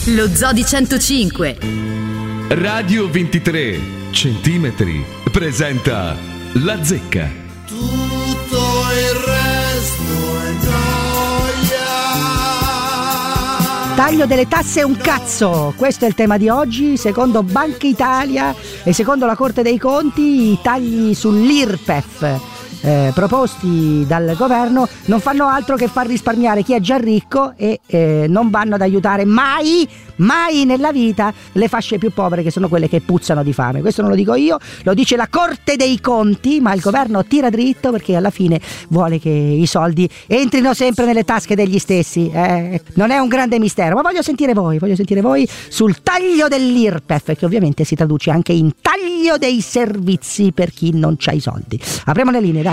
Lo Zoo 105. Radio 23 centimetri presenta La Zecca. Tutto il resto è gioia. Taglio delle tasse è un cazzo, questo è il tema di oggi. Secondo Banca Italia e secondo la Corte dei Conti, i tagli sull'IRPEF proposti dal governo non fanno altro che far risparmiare chi è già ricco e non vanno ad aiutare mai nella vita le fasce più povere, che sono quelle che puzzano di fame. Questo non lo dico io, lo dice la Corte dei Conti, ma il governo tira dritto perché alla fine vuole che i soldi entrino sempre nelle tasche degli stessi. Non è un grande mistero, ma voglio sentire voi sul taglio dell'IRPEF, che ovviamente si traduce anche in taglio dei servizi per chi non c'ha i soldi. Apriamo le linee, dai.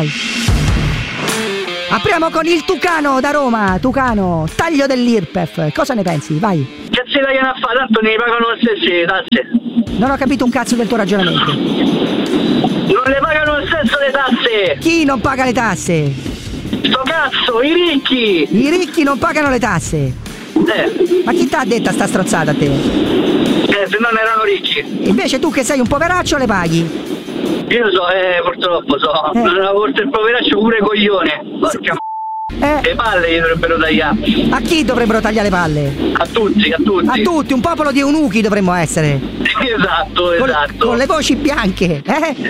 Apriamo con il Tucano da Roma. Tucano, taglio dell'IRPEF, cosa ne pensi? Vai. Che se la viene a fare, tanto ne pagano lo stesso le tasse. Non ho capito un cazzo del tuo ragionamento. Non le pagano lo stesso le tasse. Chi non paga le tasse? Sto cazzo, i ricchi. I ricchi non pagano le tasse. Ma chi t'ha detta sta strozzata a te? Se non erano ricchi. Invece tu che sei un poveraccio le paghi. Io so, purtroppo so. Una volta il poveraccio pure coglione. Porca le palle gli dovrebbero tagliare. A chi dovrebbero tagliare le palle? A tutti. A tutti, un popolo di eunuchi dovremmo essere. Esatto. Con le voci bianche,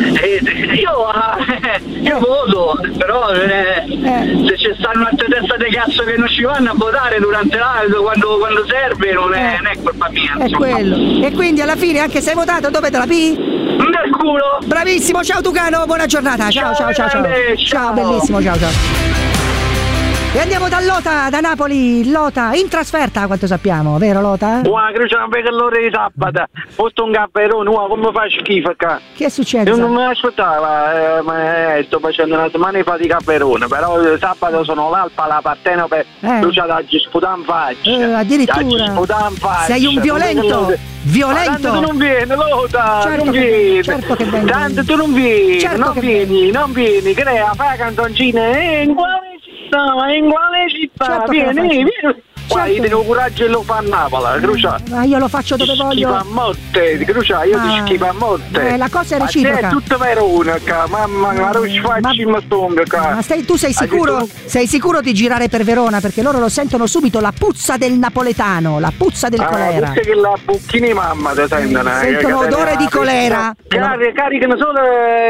Io voto, però se ci stanno altre testa di cazzo che non ci vanno a votare durante l'auto quando serve, non è colpa mia. È quello. E quindi alla fine, anche se hai votato, dove te la pi? Nel culo. Bravissimo, ciao Tucano, buona giornata. Ciao. Ciao, bellissimo, ciao. E andiamo da Lota, da Napoli. Lota, in trasferta, quanto sappiamo, vero Lota? Buona, Cruciano, perché l'ora di sabato. Posto un capperone, come fa schifo qua? Che succede? Io non me l'aspettavo, ma sto facendo una settimana fa di capperone, però il sabato sono l'Alpa, la Partenope, Cruciano da sputare in faccia. Addirittura. Sei un violento. Violento. Tanto tu non vieni, Lota, certo non vieni. Certo che vengo. Tanto tu non vieni, non vieni, crea, fai canzoncine, in quale città? Certo, vieni. Guarda, io tengo coraggio e lo fa a Napoli, Crucia. Ma io lo faccio dove voglio. Schifo a morte, Crucia, io ti schifo a morte. La cosa è reciproca. Ma è tutto Verona, mamma mia, non ci facci ma stonga, ma tu sei sicuro? Sei sicuro di girare per Verona? Perché loro lo sentono subito, la puzza del napoletano, la puzza del colera. Forse che la bucchini mamma ti sentono. Sentono odore di colera. Caricano solo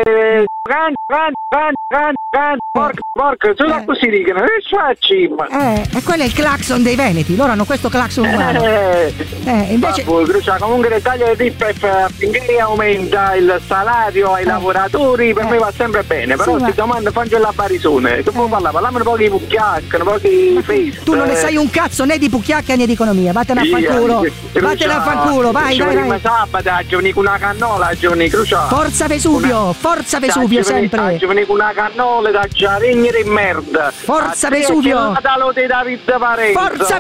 porca, solo così dicono, e quello è il clacson dei veneti, loro hanno questo clacson umano. Invece comunque il taglio di IRPEF finché aumenta il salario ai lavoratori per me va sempre bene, però si domanda fanno la barisone, che può parlare? Parliamo un po' di pucchiacca, un po' di face. Tu non ne sai un cazzo né di pucchiacca né di economia, vattene a fanculo, vai. Sabato, giovani con una cannola, giovani Crucia. Forza Vesuvio sempre. Giovani con una cannola da giarignere in merda. Forza Vesuvio. Forza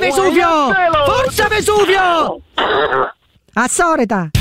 Vesuvio. A Soreta.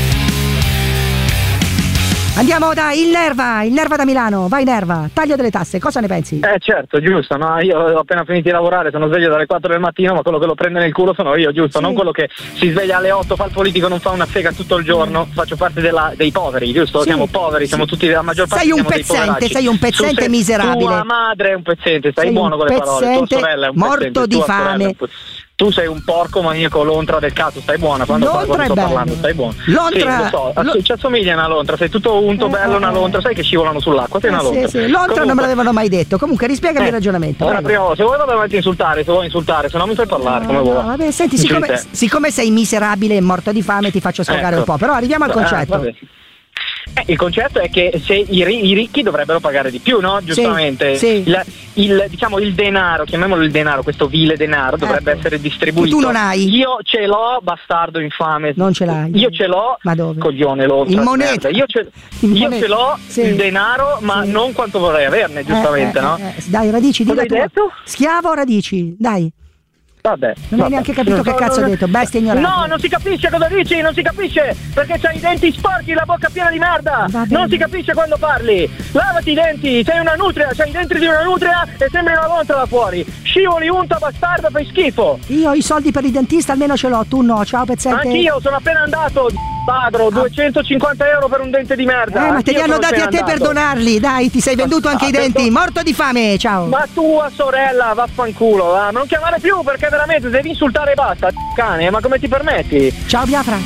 Andiamo da il Nerva da Milano. Vai Nerva, taglio delle tasse, cosa ne pensi? Certo, giusto, no? Io ho appena finito di lavorare, sono sveglio dalle 4 del mattino, ma quello che lo prende nel culo sono io, giusto? Sì. Non quello che si sveglia alle 8, fa il politico, non fa una sega tutto il giorno. Faccio parte dei poveri, giusto? Sì. Siamo poveri, siamo tutti, la maggior parte siamo dei poveracci. Sei un pezzente miserabile. Tua madre è un pezzente, stai buono con le parole. Tua sorella è un pezzente, morto di fame. Tu sei un porco maniaco, lontra del cazzo, stai buona quando sto parlando, stai buono. Lontra, sì, lo so, ci assomiglia a una lontra, sei tutto unto, bello, una lontra, sai che scivolano sull'acqua, sei una lontra. Sì. Lontra comunque, non me l'avevano mai detto, comunque rispiegami il ragionamento. Ora prima, se vuoi vado avanti a insultare, se vuoi insultare, se no mi fai parlare, come vuoi. Vabbè, senti, siccome sei miserabile e morto di fame ti faccio sfogare un po', però arriviamo al concetto. Il concetto è che se i ricchi dovrebbero pagare di più, no? Giustamente. Sì. Il denaro, chiamiamolo il denaro, questo vile denaro dovrebbe essere distribuito. Tu non hai? Io ce l'ho, bastardo infame. Non ce l'hai? Io ce l'ho. Ma dove? Coglione lontra. In moneta. Io ce l'ho il denaro, ma non quanto vorrei averne, giustamente, no? Dai, radici, cosa hai detto? Schiavo o radici? Dai. Vabbè. Non hai neanche capito che cazzo ho detto, bestia ignorante. No, non si capisce cosa dici, non si capisce, perché c'hai i denti sporchi, la bocca piena di merda. Non si capisce quando parli. Lavati i denti, sei una nutria, c'hai i denti di una nutria e sembri una vontola fuori. Scivoli, unta, bastardo, fai schifo. Io i soldi per il dentista almeno ce l'ho, tu no. Ciao pezzente. Anch'io sono appena andato, padro, 250 euro per un dente di merda. Ma te li hanno dati a te per donarli, dai, ti sei venduto anche i denti, morto di fame, ciao. Ma tua sorella, vaffanculo, va. Ma non chiamare più perché veramente devi insultare e basta, cane, ma come ti permetti? Ciao Biafra.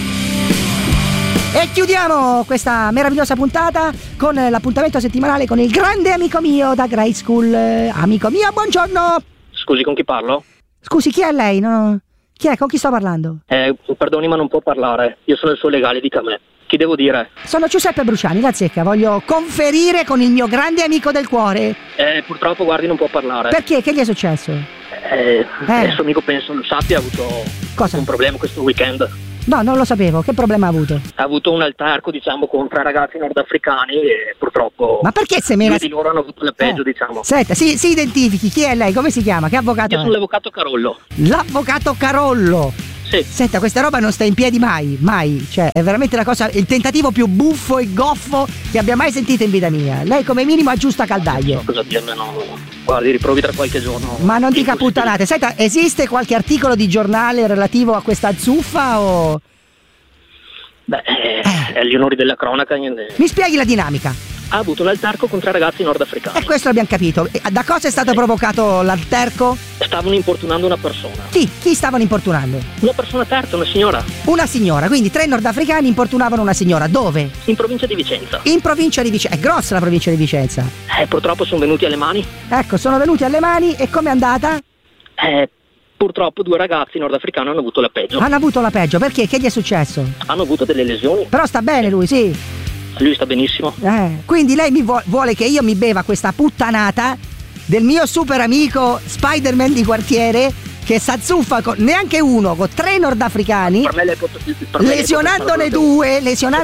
E chiudiamo questa meravigliosa puntata con l'appuntamento settimanale con il grande amico mio da grade school. Amico mio, buongiorno. Scusi, con chi parlo? Scusi, chi è lei? No? Chi è? Con chi sto parlando? Perdoni, ma non può parlare. Io sono il suo legale, dica a me. Chi devo dire? Sono Giuseppe Bruciani, la zecca. Voglio conferire con il mio grande amico del cuore. Purtroppo, guardi, non può parlare. Perché? Che gli è successo? Il suo amico, penso lo sappia, ha avuto un problema questo weekend. No, non lo sapevo. Che problema ha avuto? Ha avuto un alterco, diciamo, con 3 ragazzi nordafricani e purtroppo... Ma perché se me la... di loro hanno avuto il peggio, diciamo. Senta, si identifichi. Chi è lei? Come si chiama? Che avvocato Io è? sono l'avvocato Carollo. L'avvocato Carollo. Sì. Senta, questa roba non sta in piedi mai. Cioè, è veramente la cosa, il tentativo più buffo e goffo che abbia mai sentito in vita mia. Lei come minimo aggiusta caldaie. Cosa dirne, no? Guardi, riprovi tra qualche giorno. Ma non dica puttanate. Senta, esiste qualche articolo di giornale relativo a questa zuffa o... Beh, è agli onori della cronaca. Mi spieghi la dinamica. Ha avuto un alterco con 3 ragazzi nordafricani. E questo l'abbiamo capito. Da cosa è stato provocato l'alterco? Stavano importunando una persona. Chi stavano importunando? Una persona terza, una signora. Una signora, quindi 3 nordafricani importunavano una signora. Dove? In provincia di Vicenza. In provincia di Vicenza. È grossa la provincia di Vicenza. Purtroppo sono venuti alle mani. Ecco, sono venuti alle mani e com'è andata? Purtroppo 2 ragazzi nordafricani hanno avuto la peggio. Hanno avuto la peggio, perché? Che gli è successo? Hanno avuto delle lesioni. Però sta bene lui, sì. Lui sta benissimo. Quindi lei vuole che io mi beva questa puttanata del mio super amico Spider-Man di quartiere che s'azzuffa con neanche uno, con 3 nordafricani, per me lesionandone due.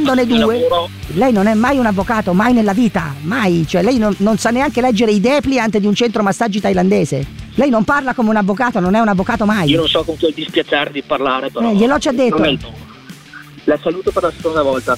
Lei non è mai un avvocato, mai nella vita, mai. Cioè lei non sa neanche leggere i depliant di un centro massaggi thailandese. Lei non parla come un avvocato, non è un avvocato mai. Io non so con chi ho il dispiacere di parlare, però gliel'ho già detto. Non è il tono. La saluto per la seconda volta.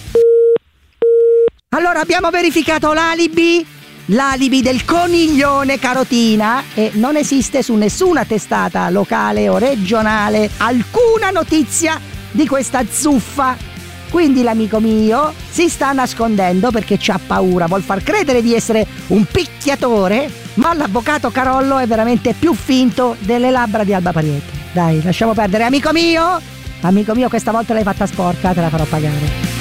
Allora abbiamo verificato l'alibi del coniglione Carotina e non esiste su nessuna testata locale o regionale alcuna notizia di questa zuffa. Quindi l'amico mio si sta nascondendo perché c'ha paura, vuol far credere di essere un picchiatore, ma l'avvocato Carollo è veramente più finto delle labbra di Alba Parietti. Dai, lasciamo perdere, amico mio, questa volta l'hai fatta sporca, te la farò pagare.